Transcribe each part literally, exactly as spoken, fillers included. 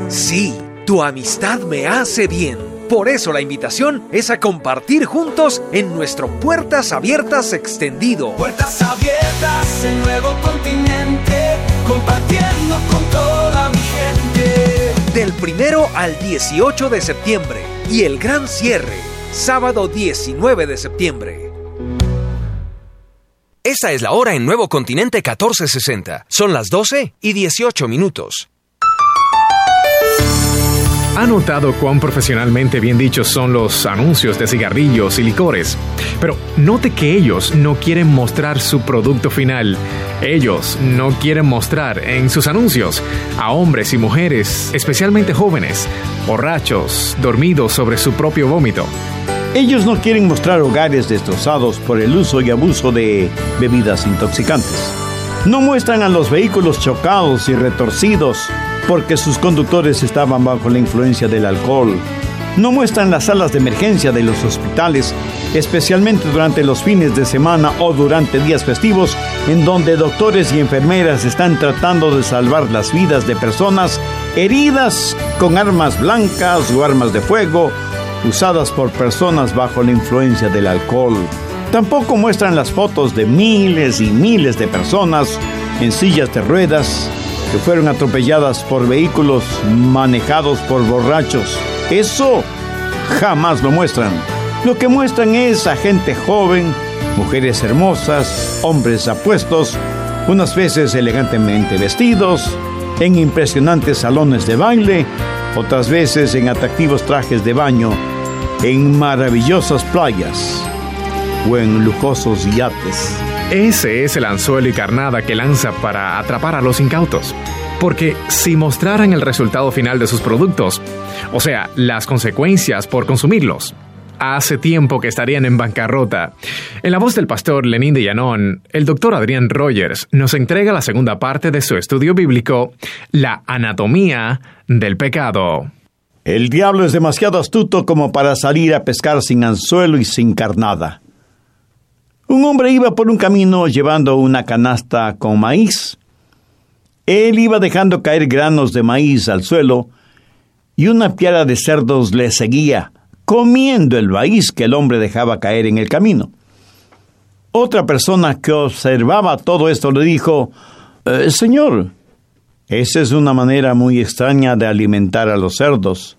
Sí, tu amistad me hace bien. Por eso la invitación es a compartir juntos en nuestro Puertas Abiertas extendido. Puertas abiertas en Nuevo Continente, compartiendo con toda mi gente. Del primero al dieciocho de septiembre y el gran cierre, sábado diecinueve de septiembre. Esa es la hora en Nuevo Continente catorce sesenta. Son las doce y dieciocho minutos. ¿Ha notado cuán profesionalmente bien dichos son los anuncios de cigarrillos y licores? Pero note que ellos no quieren mostrar su producto final. Ellos no quieren mostrar en sus anuncios a hombres y mujeres, especialmente jóvenes, borrachos, dormidos sobre su propio vómito. Ellos no quieren mostrar hogares destrozados por el uso y abuso de bebidas intoxicantes. No muestran a los vehículos chocados y retorcidos porque sus conductores estaban bajo la influencia del alcohol. No muestran las salas de emergencia de los hospitales, especialmente durante los fines de semana o durante días festivos, en donde doctores y enfermeras están tratando de salvar las vidas de personas heridas con armas blancas o armas de fuego, usadas por personas bajo la influencia del alcohol. Tampoco muestran las fotos de miles y miles de personas en sillas de ruedas que fueron atropelladas por vehículos manejados por borrachos. Eso jamás lo muestran. Lo que muestran es a gente joven, mujeres hermosas, hombres apuestos, unas veces elegantemente vestidos, en impresionantes salones de baile, otras veces en atractivos trajes de baño, en maravillosas playas o en lujosos yates. Ese es el anzuelo y carnada que lanza para atrapar a los incautos. Porque si mostraran el resultado final de sus productos, o sea, las consecuencias por consumirlos, hace tiempo que estarían en bancarrota. En la voz del pastor Lenín de Llanón, el doctor Adrián Rogers nos entrega la segunda parte de su estudio bíblico, La anatomía del pecado. El diablo es demasiado astuto como para salir a pescar sin anzuelo y sin carnada. Un hombre iba por un camino llevando una canasta con maíz. Él iba dejando caer granos de maíz al suelo y una piara de cerdos le seguía, comiendo el maíz que el hombre dejaba caer en el camino. Otra persona que observaba todo esto le dijo, eh, «Señor, esa es una manera muy extraña de alimentar a los cerdos».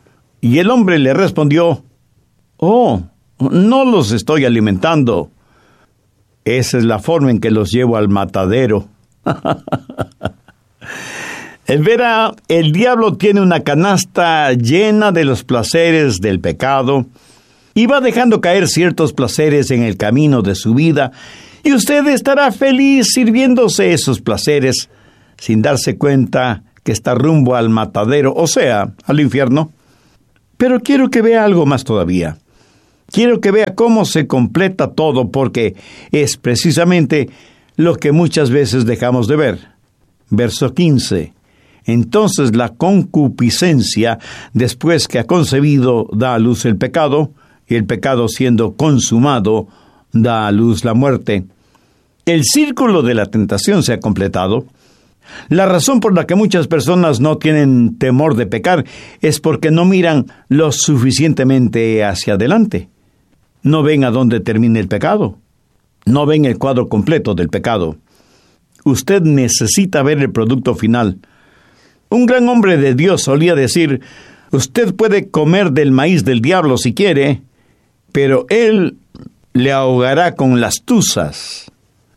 Y el hombre le respondió, «Oh, no los estoy alimentando. Esa es la forma en que los llevo al matadero». En vera, el diablo tiene una canasta llena de los placeres del pecado y va dejando caer ciertos placeres en el camino de su vida, y usted estará feliz sirviéndose esos placeres sin darse cuenta que está rumbo al matadero, o sea, al infierno. Pero quiero que vea algo más todavía. Quiero que vea cómo se completa todo, porque es precisamente lo que muchas veces dejamos de ver. Verso quince. Entonces la concupiscencia, después que ha concebido, da a luz el pecado, y el pecado siendo consumado, da a luz la muerte. El círculo de la tentación se ha completado. La razón por la que muchas personas no tienen temor de pecar es porque no miran lo suficientemente hacia adelante. No ven a dónde termina el pecado. No ven el cuadro completo del pecado. Usted necesita ver el producto final. Un gran hombre de Dios solía decir, usted puede comer del maíz del diablo si quiere, pero él le ahogará con las tuzas.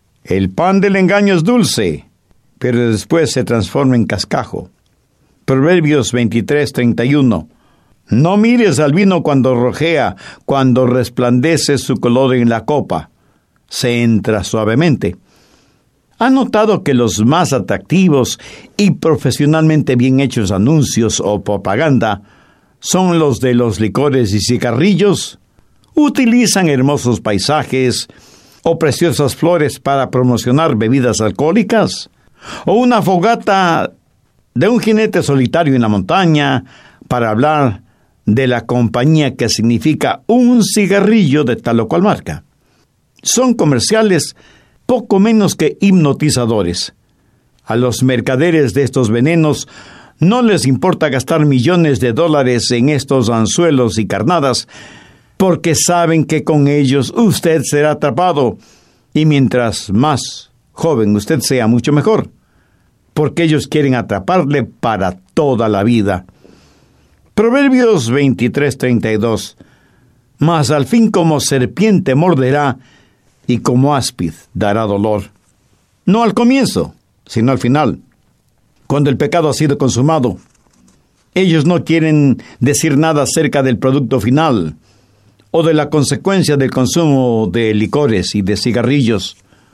El pan del engaño es dulce, pero después se transforma en cascajo. Proverbios veintitrés, treinta y uno. No mires al vino cuando rojea, cuando resplandece su color en la copa. Se entra suavemente. ¿Ha notado que los más atractivos y profesionalmente bien hechos anuncios o propaganda son los de los licores y cigarrillos? Utilizan hermosos paisajes o preciosas flores para promocionar bebidas alcohólicas, o una fogata de un jinete solitario en la montaña para hablar de la compañía que significa un cigarrillo de tal o cual marca. Son comerciales poco menos que hipnotizadores. A los mercaderes de estos venenos No les importa gastar millones de dólares en estos anzuelos y carnadas, porque saben que con ellos usted será atrapado, y mientras más joven usted sea, mucho mejor, porque ellos quieren atraparle para toda la vida. Proverbios veintitrés treinta y dos. Mas al fin como serpiente morderá, y como áspid dará dolor. No al comienzo, sino al final, cuando el pecado ha sido consumado. Ellos no quieren decir nada acerca del producto final, o de la consecuencia del consumo de licores y de cigarrillos.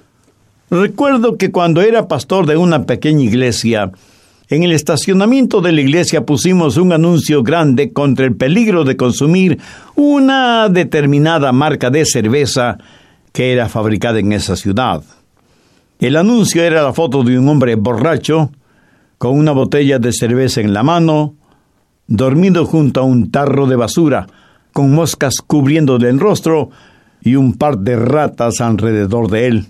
Recuerdo que cuando era pastor de una pequeña iglesia, en el estacionamiento de la iglesia pusimos un anuncio grande contra el peligro de consumir una determinada marca de cerveza que era fabricada en esa ciudad. El anuncio era la foto de un hombre borracho, con una botella de cerveza en la mano, dormido junto a un tarro de basura, con moscas cubriéndole el rostro y un par de ratas alrededor de él.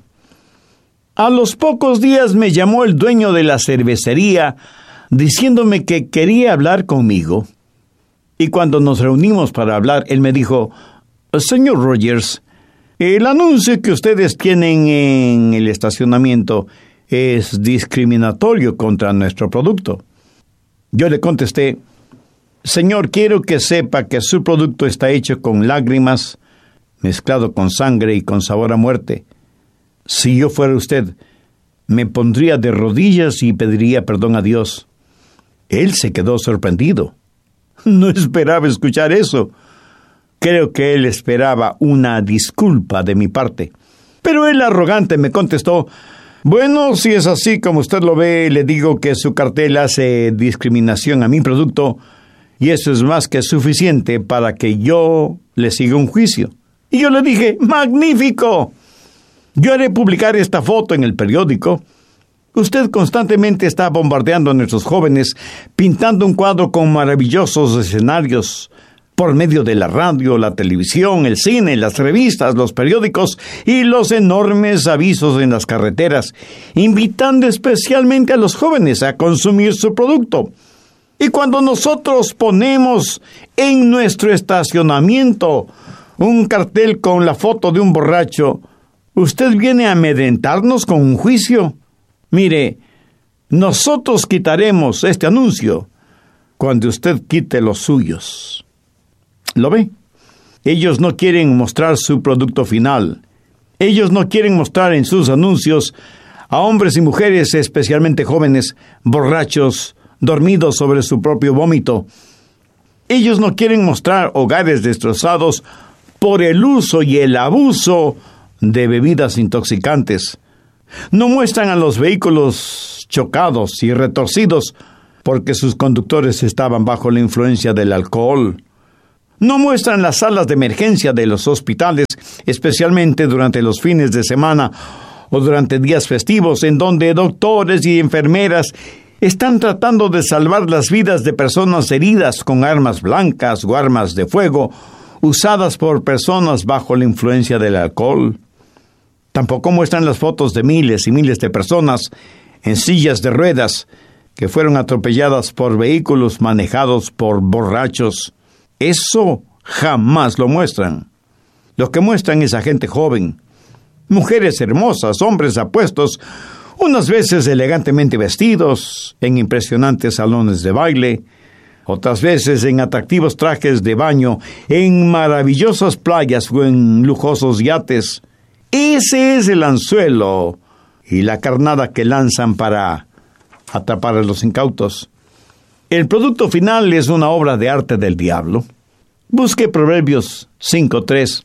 A los pocos días me llamó el dueño de la cervecería diciéndome que quería hablar conmigo. Y cuando nos reunimos para hablar, él me dijo: «Señor Rogers, el anuncio que ustedes tienen en el estacionamiento es discriminatorio contra nuestro producto». Yo le contesté: «Señor, quiero que sepa que su producto está hecho con lágrimas, mezclado con sangre y con sabor a muerte. Si yo fuera usted, me pondría de rodillas y pediría perdón a Dios». Él se quedó sorprendido. No esperaba escuchar eso. Creo que él esperaba una disculpa de mi parte. Pero él arrogante me contestó: «Bueno, si es así como usted lo ve, le digo que su cartel hace discriminación a mi producto, y eso es más que suficiente para que yo le siga un juicio». Y yo le dije: «¡Magnífico! Yo haré publicar esta foto en el periódico. Usted constantemente está bombardeando a nuestros jóvenes, pintando un cuadro con maravillosos escenarios por medio de la radio, la televisión, el cine, las revistas, los periódicos y los enormes avisos en las carreteras, invitando especialmente a los jóvenes a consumir su producto. Y cuando nosotros ponemos en nuestro estacionamiento un cartel con la foto de un borracho, usted viene a amedrentarnos con un juicio. Mire, nosotros quitaremos este anuncio cuando usted quite los suyos». ¿Lo ve? Ellos no quieren mostrar su producto final. Ellos no quieren mostrar en sus anuncios a hombres y mujeres, especialmente jóvenes, borrachos, dormidos sobre su propio vómito. Ellos no quieren mostrar hogares destrozados por el uso y el abuso de bebidas intoxicantes. No muestran a los vehículos chocados y retorcidos porque sus conductores estaban bajo la influencia del alcohol. No muestran las salas de emergencia de los hospitales, especialmente durante los fines de semana o durante días festivos, en donde doctores y enfermeras están tratando de salvar las vidas de personas heridas con armas blancas o armas de fuego usadas por personas bajo la influencia del alcohol. Tampoco muestran las fotos de miles y miles de personas en sillas de ruedas que fueron atropelladas por vehículos manejados por borrachos. Eso jamás lo muestran. Lo que muestran es a gente joven, mujeres hermosas, hombres apuestos, unas veces elegantemente vestidos, en impresionantes salones de baile, otras veces en atractivos trajes de baño, en maravillosas playas o en lujosos yates. Ese es el anzuelo y la carnada que lanzan para atrapar a los incautos. El producto final es una obra de arte del diablo. Busque Proverbios cinco tres.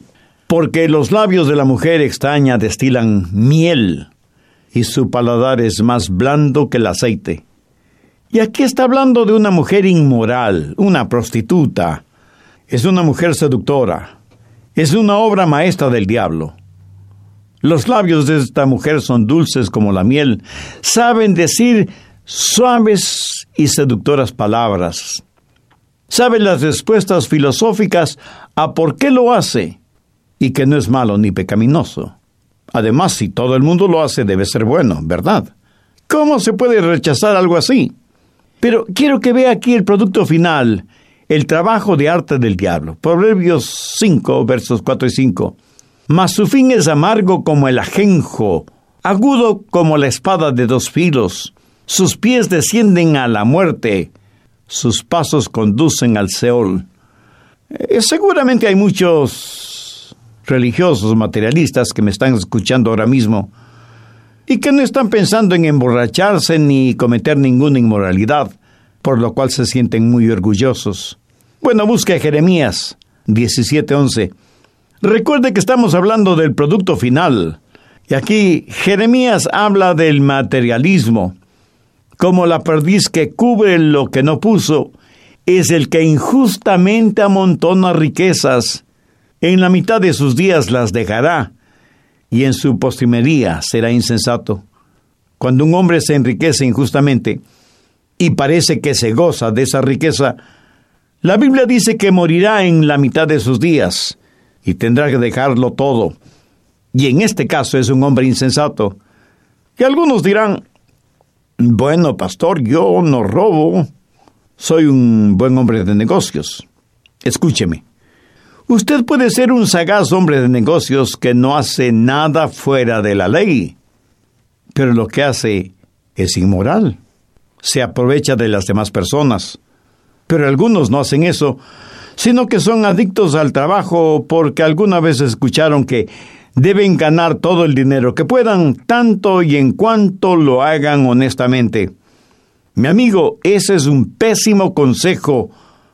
Porque los labios de la mujer extraña destilan miel, y su paladar es más blando que el aceite. Y aquí está hablando de una mujer inmoral, una prostituta. Es una mujer seductora. Es una obra maestra del diablo. Los labios de esta mujer son dulces como la miel. Saben decir suaves y seductoras palabras. Saben las respuestas filosóficas a por qué lo hace y que no es malo ni pecaminoso. Además, si todo el mundo lo hace, debe ser bueno, ¿verdad? ¿Cómo se puede rechazar algo así? Pero quiero que vea aquí el producto final, el trabajo de arte del diablo. Proverbios cinco, versos cuatro y cinco. Mas su fin es amargo como el ajenjo, agudo como la espada de dos filos. Sus pies descienden a la muerte, sus pasos conducen al Seol. Eh, seguramente hay muchos religiosos materialistas que me están escuchando ahora mismo y que no están pensando en emborracharse ni cometer ninguna inmoralidad, por lo cual se sienten muy orgullosos. Bueno, busque Jeremías diecisiete once. Recuerde que estamos hablando del producto final. Y aquí Jeremías habla del materialismo. Como la perdiz que cubre lo que no puso, es el que injustamente amontona riquezas. En la mitad de sus días las dejará, y en su postrimería será insensato. Cuando un hombre se enriquece injustamente, y parece que se goza de esa riqueza, la Biblia dice que morirá en la mitad de sus días, y tendrá que dejarlo todo. Y en este caso es un hombre insensato. Y algunos dirán, bueno, pastor, yo no robo, soy un buen hombre de negocios. Escúcheme, usted puede ser un sagaz hombre de negocios que no hace nada fuera de la ley, pero lo que hace es inmoral. Se aprovecha de las demás personas. Pero algunos no hacen eso, sino que son adictos al trabajo porque alguna vez escucharon que deben ganar todo el dinero que puedan, tanto y en cuanto lo hagan honestamente. Mi amigo, ese es un pésimo consejo.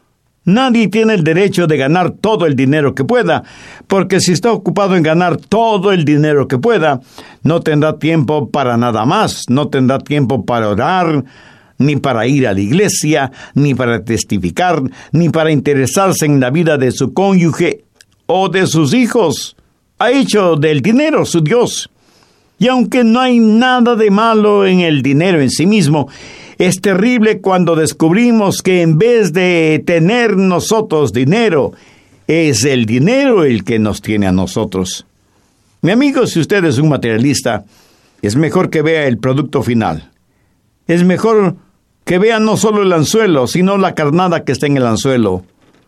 Nadie tiene el derecho de ganar todo el dinero que pueda, porque si está ocupado en ganar todo el dinero que pueda, no tendrá tiempo para nada más, no tendrá tiempo para orar, ni para ir a la iglesia, ni para testificar, ni para interesarse en la vida de su cónyuge o de sus hijos. Ha hecho del dinero su Dios. Y aunque no hay nada de malo en el dinero en sí mismo, es terrible cuando descubrimos que en vez de tener nosotros dinero, es el dinero el que nos tiene a nosotros. Mi amigo, si usted es un materialista, es mejor que vea el producto final. Es mejor que vea no solo el anzuelo, sino la carnada que está en el anzuelo.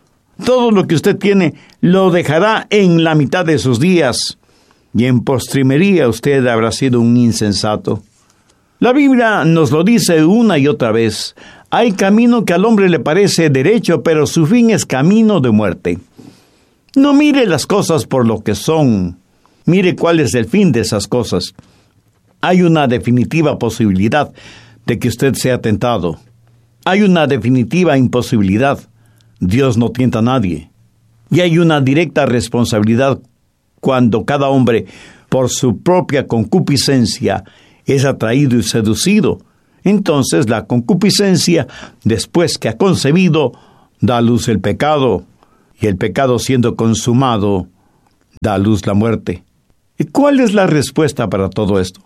Todo lo que usted tiene lo dejará en la mitad de sus días, y en postrimería usted habrá sido un insensato. La Biblia nos lo dice una y otra vez. Hay camino que al hombre le parece derecho, pero su fin es camino de muerte. No mire las cosas por lo que son. Mire cuál es el fin de esas cosas. Hay una definitiva posibilidad de que usted sea tentado. Hay una definitiva imposibilidad. Dios no tienta a nadie. Y hay una directa responsabilidad cuando cada hombre, por su propia concupiscencia, es atraído y seducido. Entonces la concupiscencia, después que ha concebido, da a luz el pecado, y el pecado siendo consumado, da a luz la muerte. ¿Y cuál es la respuesta para todo esto?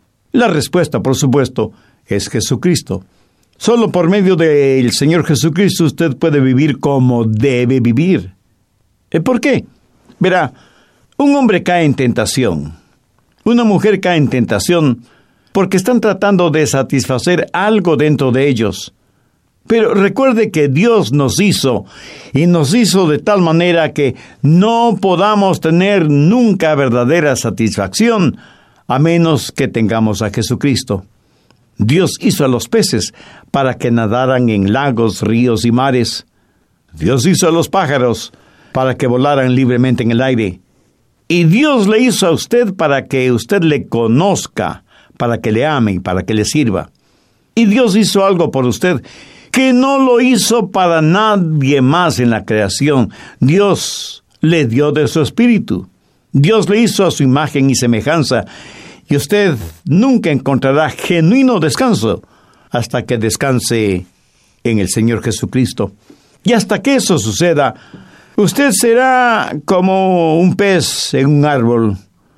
La respuesta, por supuesto, es Jesucristo. Solo por medio del Señor Jesucristo usted puede vivir como debe vivir. ¿Por qué? Verá, un hombre cae en tentación. Una mujer cae en tentación porque están tratando de satisfacer algo dentro de ellos. Pero recuerde que Dios nos hizo, y nos hizo de tal manera que no podamos tener nunca verdadera satisfacción, a menos que tengamos a Jesucristo. Dios hizo a los peces para que nadaran en lagos, ríos y mares. Dios hizo a los pájaros para que volaran libremente en el aire. Y Dios le hizo a usted para que usted le conozca, para que le ame y para que le sirva. Y Dios hizo algo por usted que no lo hizo para nadie más en la creación. Dios le dio de su espíritu. Dios le hizo a su imagen y semejanza. Y usted nunca encontrará genuino descanso hasta que descanse en el Señor Jesucristo. Y hasta que eso suceda, usted será como un pez en un árbol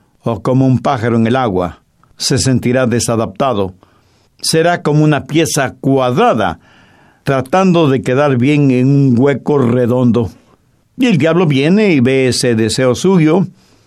o como un pájaro en el agua. Se sentirá desadaptado. Será como una pieza cuadrada, tratando de quedar bien en un hueco redondo. Y el diablo viene y ve ese deseo suyo,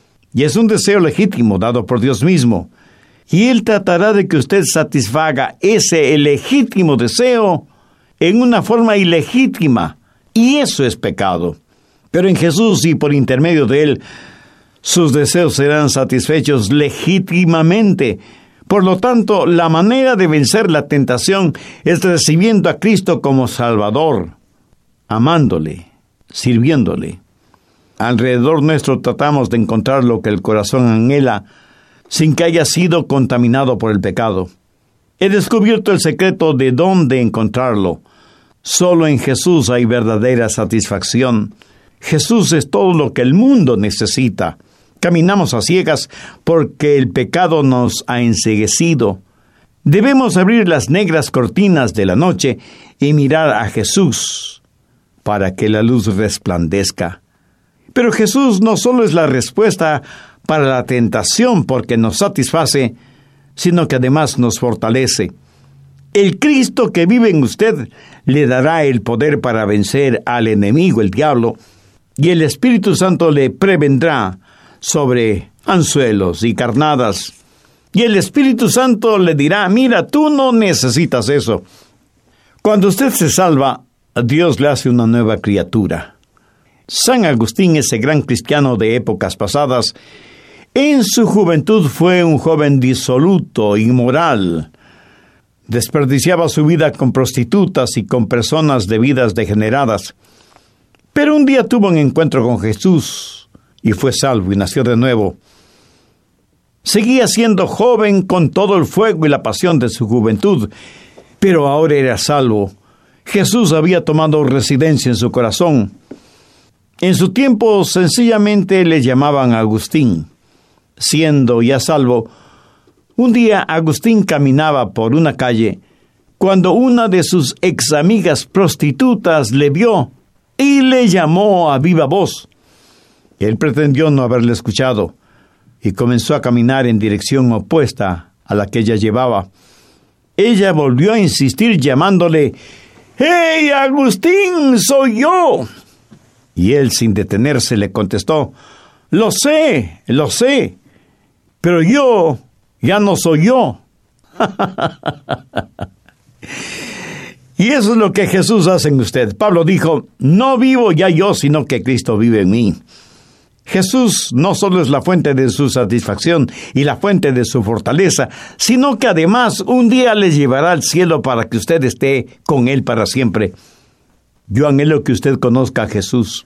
y es un deseo legítimo dado por Dios mismo. Y él tratará de que usted satisfaga ese legítimo deseo en una forma ilegítima, y eso es pecado. Pero en Jesús y por intermedio de Él, sus deseos serán satisfechos legítimamente. Por lo tanto, la manera de vencer la tentación es recibiendo a Cristo como Salvador, amándole, sirviéndole. Alrededor nuestro tratamos de encontrar lo que el corazón anhela, sin que haya sido contaminado por el pecado. He descubierto el secreto de dónde encontrarlo. Solo en Jesús hay verdadera satisfacción. Jesús es todo lo que el mundo necesita. Caminamos a ciegas porque el pecado nos ha enceguecido. Debemos abrir las negras cortinas de la noche y mirar a Jesús para que la luz resplandezca. Pero Jesús no solo es la respuesta para la tentación porque nos satisface, sino que además nos fortalece. El Cristo que vive en usted le dará el poder para vencer al enemigo, el diablo, y el Espíritu Santo le prevendrá sobre anzuelos y carnadas. Y el Espíritu Santo le dirá, mira, tú no necesitas eso. Cuando usted se salva, Dios le hace una nueva criatura. San Agustín, ese gran cristiano de épocas pasadas, en su juventud fue un joven disoluto, inmoral. Desperdiciaba su vida con prostitutas y con personas de vidas degeneradas. Pero un día tuvo un encuentro con Jesús y fue salvo y nació de nuevo. Seguía siendo joven con todo el fuego y la pasión de su juventud, pero ahora era salvo. Jesús había tomado residencia en su corazón. En su tiempo sencillamente le llamaban Agustín. Siendo ya salvo, un día Agustín caminaba por una calle cuando una de sus ex amigas prostitutas le vio y le llamó a viva voz. Él pretendió no haberle escuchado y comenzó a caminar en dirección opuesta a la que ella llevaba. Ella volvió a insistir llamándole, ¡Hey, Agustín, soy yo! Y él, sin detenerse, le contestó, Lo sé, lo sé, pero yo ya no soy yo. Y eso es lo que Jesús hace en usted. Pablo dijo, no vivo ya yo, sino que Cristo vive en mí. Jesús no solo es la fuente de su satisfacción y la fuente de su fortaleza, sino que además un día les llevará al cielo para que usted esté con Él para siempre. Yo anhelo que usted conozca a Jesús.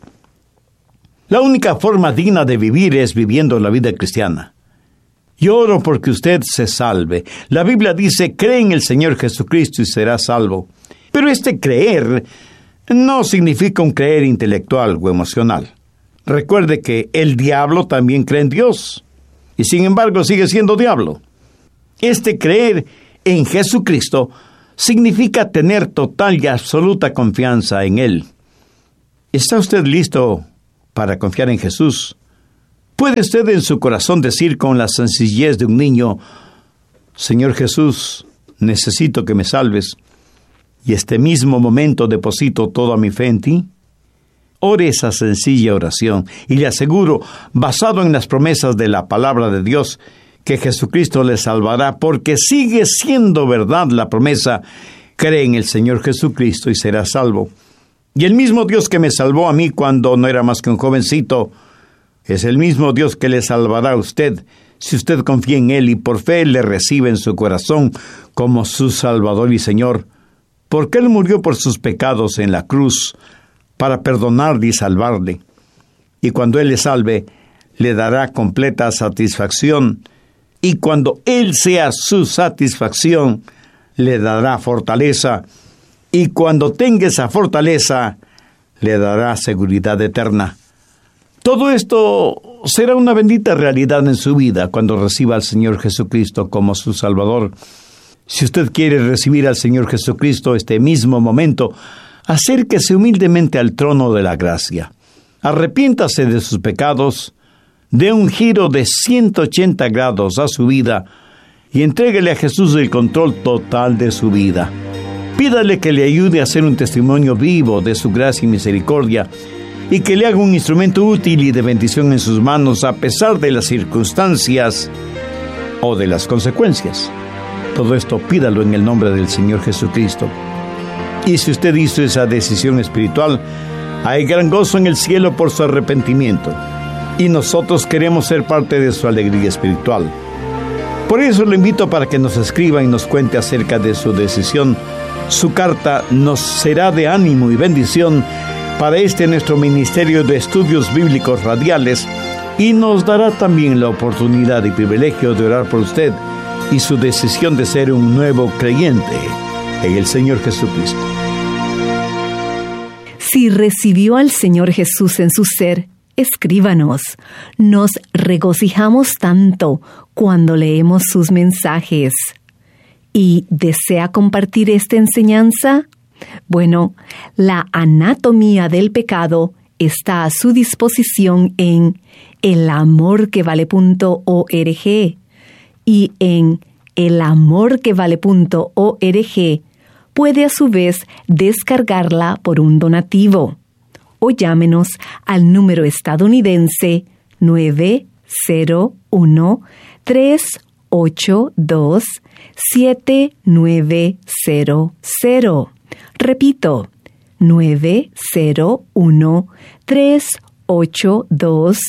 La única forma digna de vivir es viviendo la vida cristiana. Yo oro porque usted se salve. La Biblia dice, cree en el Señor Jesucristo y será salvo. Pero este creer no significa un creer intelectual o emocional. Recuerde que el diablo también cree en Dios, y sin embargo sigue siendo diablo. Este creer en Jesucristo significa tener total y absoluta confianza en Él. ¿Está usted listo para confiar en Jesús? ¿Puede usted en su corazón decir con la sencillez de un niño, Señor Jesús, necesito que me salves, y este mismo momento deposito toda mi fe en ti? Ore esa sencilla oración y le aseguro, basado en las promesas de la palabra de Dios, que Jesucristo le salvará, porque sigue siendo verdad la promesa, cree en el Señor Jesucristo y será salvo. Y el mismo Dios que me salvó a mí cuando no era más que un jovencito, es el mismo Dios que le salvará a usted, si usted confía en Él y por fe le recibe en su corazón como su Salvador y Señor, porque Él murió por sus pecados en la cruz, para perdonarle y salvarle. Y cuando Él le salve, le dará completa satisfacción. Y cuando Él sea su satisfacción, le dará fortaleza. Y cuando tenga esa fortaleza, le dará seguridad eterna. Todo esto será una bendita realidad en su vida cuando reciba al Señor Jesucristo como su Salvador. Si usted quiere recibir al Señor Jesucristo este mismo momento, acérquese humildemente al trono de la gracia. Arrepiéntase de sus pecados, dé un giro de ciento ochenta grados a su vida y entréguele a Jesús el control total de su vida. Pídale que le ayude a ser un testimonio vivo de su gracia y misericordia y que le haga un instrumento útil y de bendición en sus manos a pesar de las circunstancias o de las consecuencias. Todo esto pídalo en el nombre del Señor Jesucristo. Y si usted hizo esa decisión espiritual, hay gran gozo en el cielo por su arrepentimiento. Y nosotros queremos ser parte de su alegría espiritual. Por eso le invito para que nos escriba y nos cuente acerca de su decisión. Su carta nos será de ánimo y bendición para este nuestro Ministerio de Estudios Bíblicos Radiales, y nos dará también la oportunidad y privilegio de orar por usted y su decisión de ser un nuevo creyente en el Señor Jesucristo. Si recibió al Señor Jesús en su ser, escríbanos. Nos regocijamos tanto cuando leemos sus mensajes. ¿Y desea compartir esta enseñanza? Bueno, la anatomía del pecado está a su disposición en el amor que vale punto org, y en el amor que vale punto org puede a su vez descargarla por un donativo. O llámenos al número estadounidense nueve cero uno, tres ocho dos, siete nueve cero cero. Repito, nueve cero uno, tres ocho dos,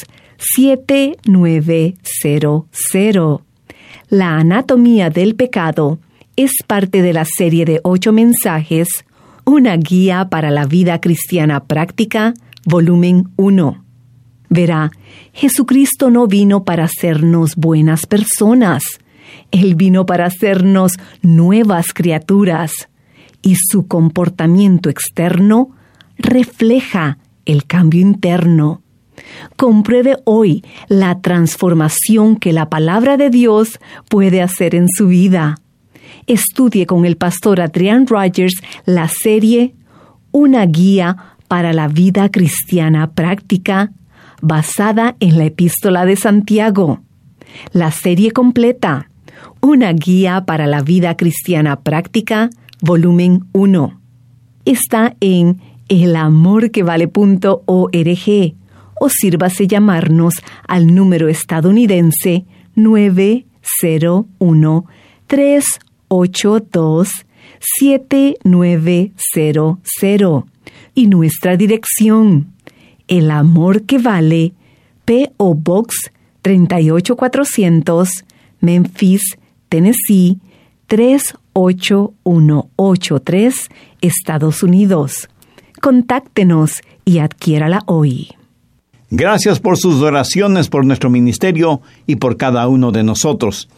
siete nueve cero cero. La anatomía del pecado es parte de la serie de ocho mensajes, Una guía para la vida cristiana práctica, volumen uno. Verá, Jesucristo no vino para hacernos buenas personas. Él vino para hacernos nuevas criaturas, y su comportamiento externo refleja el cambio interno. Compruebe hoy la transformación que la palabra de Dios puede hacer en su vida. Estudie con el pastor Adrian Rogers la serie Una guía para la vida cristiana práctica, basada en la epístola de Santiago. La serie completa, Una guía para la vida cristiana práctica, volumen uno. Está en el amor que vale punto org, o sírvase llamarnos al número estadounidense nueve cero uno, tres ocho dos, siete nueve cero cero, y nuestra dirección, El Amor que Vale, P O Box treinta y ocho cuatrocientos, Memphis, Tennessee tres ocho uno ocho tres, Estados Unidos. Contáctenos y adquiérala hoy. Gracias por sus oraciones por nuestro ministerio y por cada uno de nosotros.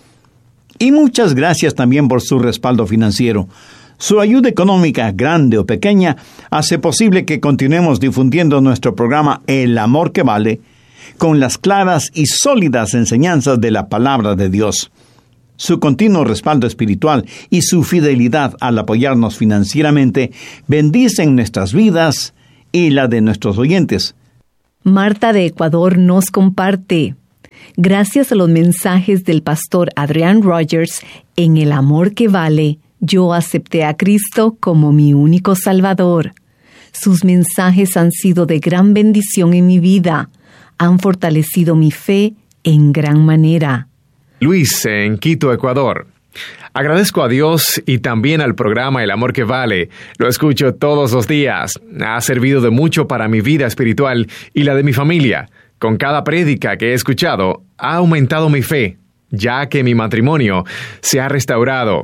Y muchas gracias también por su respaldo financiero. Su ayuda económica, grande o pequeña, hace posible que continuemos difundiendo nuestro programa El Amor que Vale, con las claras y sólidas enseñanzas de la palabra de Dios. Su continuo respaldo espiritual y su fidelidad al apoyarnos financieramente bendicen nuestras vidas y la de nuestros oyentes. Marta de Ecuador nos comparte: gracias a los mensajes del pastor Adrian Rogers en El Amor que Vale, yo acepté a Cristo como mi único Salvador. Sus mensajes han sido de gran bendición en mi vida. Han fortalecido mi fe en gran manera. Luis, en Quito, Ecuador. Agradezco a Dios y también al programa El Amor que Vale. Lo escucho todos los días. Ha servido de mucho para mi vida espiritual y la de mi familia. Con cada prédica que he escuchado, ha aumentado mi fe, ya que mi matrimonio se ha restaurado.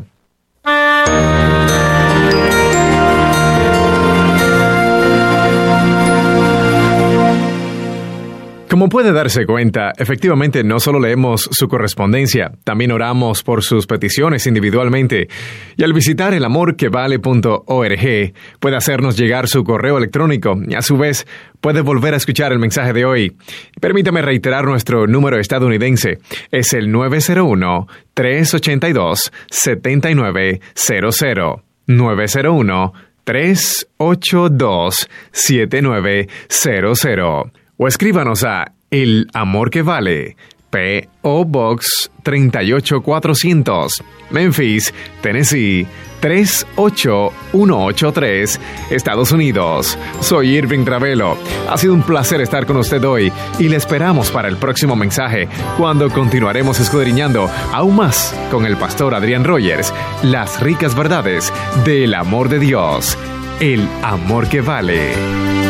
Como puede darse cuenta, efectivamente no solo leemos su correspondencia, también oramos por sus peticiones individualmente. Y al visitar el amor que vale punto org, puede hacernos llegar su correo electrónico y a su vez puede volver a escuchar el mensaje de hoy. Permítame reiterar nuestro número estadounidense. Es el nueve cero uno, tres ocho dos, siete nueve cero cero. nueve cero uno, tres ocho dos, siete nueve cero cero. O escríbanos a El Amor que Vale, P O Box treinta y ocho cuatrocientos, Memphis, Tennessee tres ocho uno ocho tres, Estados Unidos. Soy Irving Ravelo. Ha sido un placer estar con usted hoy y le esperamos para el próximo mensaje, cuando continuaremos escudriñando aún más con el pastor Adrian Rogers las ricas verdades del amor de Dios. el amor que vale.